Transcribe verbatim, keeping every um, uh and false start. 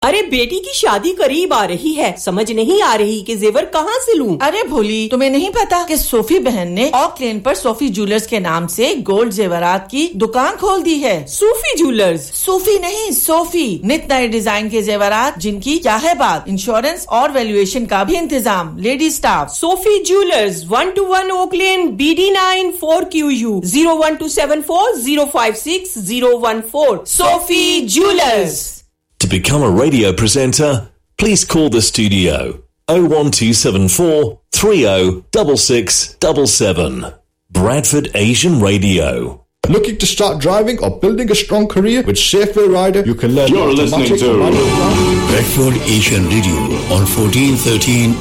अरे बेटी की शादी करीब आ रही है, समझ नहीं आ रही कि जेवर कहाँ से लूं। अरे भोली, तुम्हें नहीं पता कि सोफी बहन ने ऑक लेन पर सोफी ज्वेलर्स के नाम से गोल्ड जेवरात की दुकान खोल दी है। सूफी ज्वेलर्स? सूफी नहीं, सोफी। नित नए डिजाइन के जेवरात जिनकी क्या है बात, इंश्योरेंस और वैल्यूएशन का भी इंतजाम, lady staff. Sophie jewellers, one two one okay lane, B D nine four Q U, zero one two seven four zero five six zero one four. Sophie jewellers. To become a radio presenter, please call the studio oh one two seven four three oh six six seven seven. Bradford Asian Radio. Looking to start driving or building a strong career with Safeway Rider? You can learn You're listening to Bradford Asian Radio on fourteen thirteen